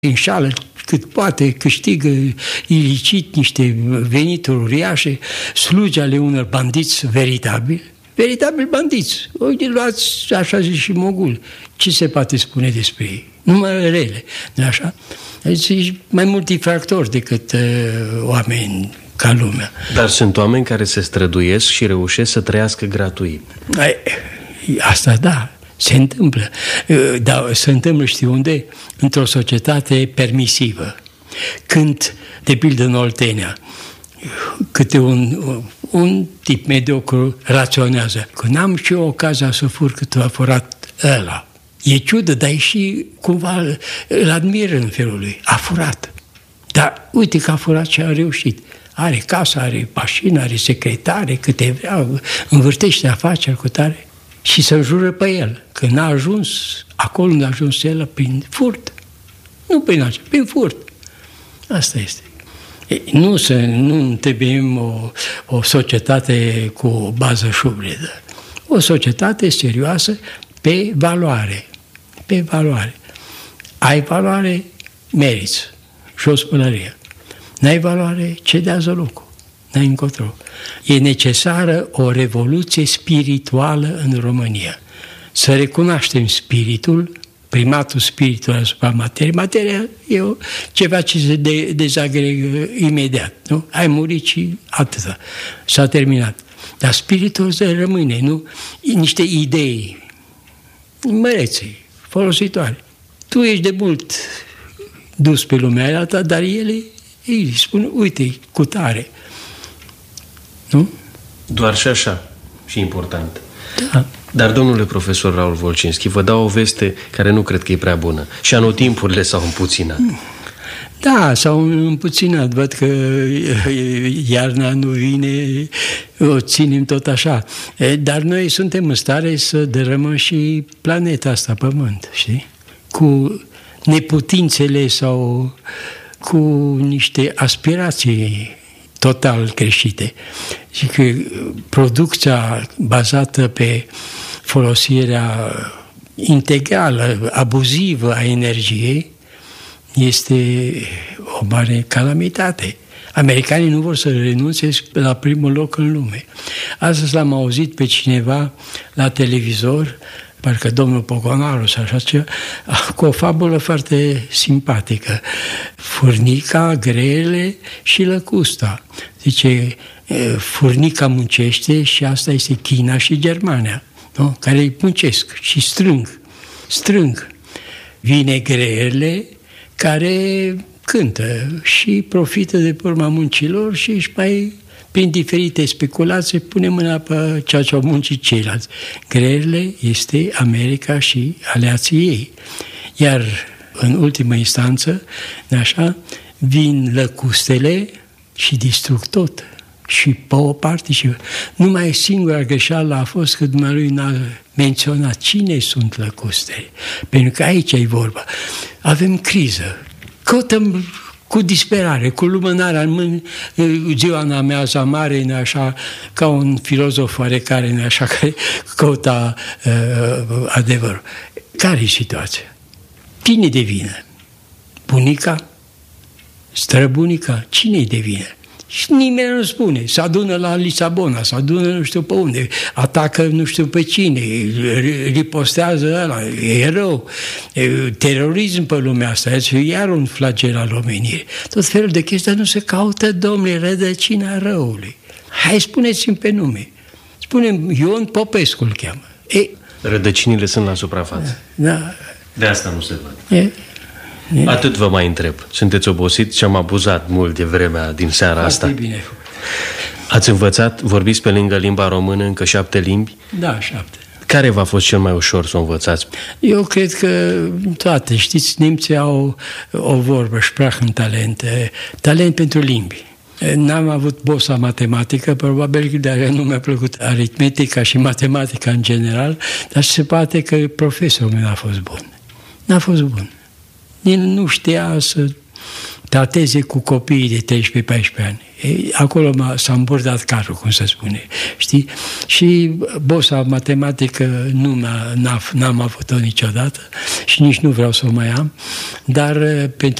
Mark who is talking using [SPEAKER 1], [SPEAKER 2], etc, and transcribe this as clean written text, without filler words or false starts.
[SPEAKER 1] înșală cât poate, câștigă ilicit niște venituri uriașe, slugi ale unor bandiți veritabili bandiți. Uite, luați, așa zic, și mogul. Ce se poate spune despre ei? Numai rele, nu așa? Deci, mai mult infractori decât oameni ca lumea.
[SPEAKER 2] Dar sunt oameni care se străduiesc și reușesc să trăiască gratuit.
[SPEAKER 1] Asta da, se întâmplă. Dar se întâmplă, știi unde? Într-o societate permisivă. Când, de pildă în Oltenia, câte un tip mediocru raționează. Când am și eu ocazia să fur cât a furat ăla. E ciudă, dar e și cumva îl admiră în felul lui. A furat. Dar uite că a furat și a reușit. Are casă, are mașină, are secretare, câte vrea, învârtește afaceri cu tare. Și se înjură pe el, că n-a ajuns acolo unde a ajuns el prin furt. Nu prin așa, prin furt. Asta este. Nu întrebim o societate cu o bază șubredă. O societate serioasă pe valoare. Pe valoare. Ai valoare, meriți. Jos pălăria. N-ai valoare, cedează locul. N-ai încotro. E necesară o revoluție spirituală în România. Să recunoaștem spiritul, primatul spiritului asupra materiei. Materia e ceva ce se dezagregă imediat. Nu? Ai murit și atâta. S-a terminat. Dar spiritul rămâne, nu? Niște idei mărețe, folositoare. Tu ești de mult dus pe lumea asta, dar ele îi spun, uite, cu tare. Nu?
[SPEAKER 2] Doar și așa. Și important.
[SPEAKER 1] Da.
[SPEAKER 2] Dar, domnule profesor Raul Volcinski, vă dau o veste care nu cred că e prea bună. Și anotimpurile s-au împuținat.
[SPEAKER 1] Da, s-au împuținat. Văd că iarna nu vine, o ținem tot așa. Dar noi suntem în stare să dărâmăm și planeta asta, Pământ, știi? Cu neputințele sau cu niște aspirații total greșite. Și că producția bazată pe folosirea integrală, abuzivă a energiei este o mare calamitate. Americanii nu vor să renunțe la primul loc în lume. Astăzi l-am auzit pe cineva la televizor, parcă domnul Pogonaru sau așa ceva, cu o fabulă foarte simpatică. Furnica, grele și lăcusta. Zice, furnica muncește și asta este China și Germania, nu? Care îi muncesc și strâng. Vine greele care cântă și profită de pe urma muncilor și își mai, prin diferite speculații, pune mâna pe ceea ce au muncit ceilalți. Greele este America și aliații ei. Iar în ultimă instanță, așa, vin lăcustele și distrug tot. Și pe o parte și numai singura greșeală a fost că dumnealui n-a menționat cine sunt lăcustele. Pentru că aici e vorba. Avem criză. Căutăm cu disperare, cu lumânarea în mâini, ziua în amiaza mare, așa, ca un filozof oarecare, așa, care căuta adevărul. Care e situația? Cine de vină? Bunica? Străbunica? Cine-i de vină? Și nimeni nu spune. Se adună la Lisabona, se adună nu știu pe unde, atacă nu știu pe cine, ripostează ăla, e rău. Terorism pe lumea asta, este iar un flagel al omenirii. Tot felul de chestii nu se caută, domnule, rădăcina răului. Hai, spuneți-mi pe nume. Spunem, Ion Popescu îl cheamă.
[SPEAKER 2] Rădăcinile sunt la suprafață.
[SPEAKER 1] Da.
[SPEAKER 2] De asta nu se văd. Atât vă mai întreb. Sunteți obosit și am abuzat mult de vremea din seara asta.
[SPEAKER 1] Bine.
[SPEAKER 2] Ați învățat, vorbiți pe lângă limba română încă 7 limbi?
[SPEAKER 1] Da, 7.
[SPEAKER 2] Care v-a fost cel mai ușor să o învățați?
[SPEAKER 1] Eu cred că toate. Știți, nemții au o vorbă, Sprachentalent, talent pentru limbi. N-am avut bosa matematică, probabil că de-aia nu mi-a plăcut aritmetica și matematica în general, dar se poate că profesorul meu a fost bun. N-a fost bun. El nu știa să trateze cu copiii de 13-14 ani. Acolo s-a îmburdat carul, cum se spune, știi? Și bosa matematică n-am avut-o niciodată și nici nu vreau să o mai am, dar pentru